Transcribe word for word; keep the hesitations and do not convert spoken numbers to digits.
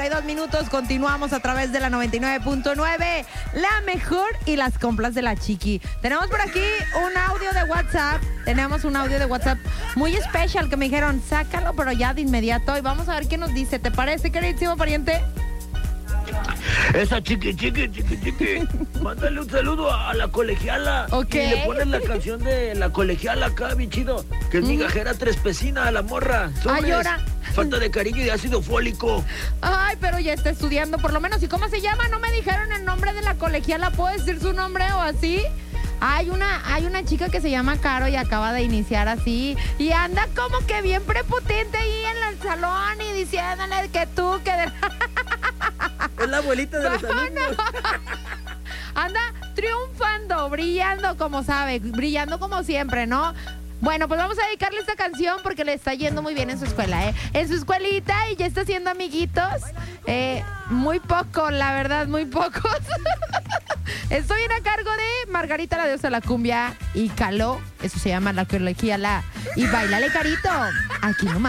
Dos minutos, continuamos a través de la noventa y nueve punto nueve, la mejor y las compras de la Chiqui. Tenemos por aquí un audio de WhatsApp, tenemos un audio de WhatsApp muy especial que me dijeron, sácalo pero ya de inmediato y vamos a ver qué nos dice. ¿Te parece, queridísimo pariente? Esa chiqui, chiqui, chiqui, chiqui. Mándale un saludo a la colegiala. Ok. Y le pones la canción de la colegiala acá, bien chido. Que es migajera trespecina a la morra. Sobres. Ay, ahora. Falta de cariño y de ácido fólico. Ay, pero ya está estudiando por lo menos. ¿Y cómo se llama? No me dijeron el nombre de la colegiala. ¿Puedo decir su nombre o así? Hay una, hay una chica que se llama Caro y acaba de iniciar así. Y anda como que bien prepotente ahí en el salón y diciéndole que tú, que... De... Es la abuelita de los alumnos. Anda triunfando, brillando como sabe, brillando como siempre, ¿no? Bueno, pues vamos a dedicarle esta canción porque le está yendo muy bien en su escuela, ¿eh? En su escuelita y ya está haciendo amiguitos. Eh, muy poco, la verdad, muy pocos. Estoy a cargo de Margarita, la diosa de la cumbia, y Caló, eso se llama la colegiala. Y bailale, Carito, aquí nomás.